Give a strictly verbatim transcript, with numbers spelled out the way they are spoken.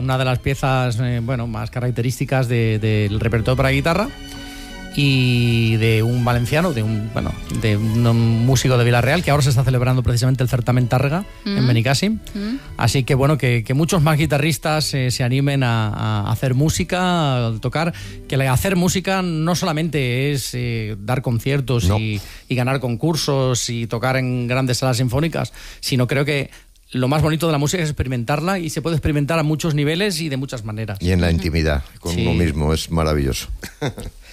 una de las piezas eh, bueno, más características de, del repertorio para guitarra, y de un valenciano, de un bueno, de un músico de Villarreal, que ahora se está celebrando precisamente el certamen Tàrrega mm. en Benicàssim. Mm. Así que bueno, que, que muchos más guitarristas eh, se animen a, a hacer música, a tocar, que hacer música no solamente es eh, dar conciertos no. y, y ganar concursos y tocar en grandes salas sinfónicas, sino creo que lo más bonito de la música es experimentarla, y se puede experimentar a muchos niveles y de muchas maneras. Y en la intimidad, con sí. uno mismo, es maravilloso.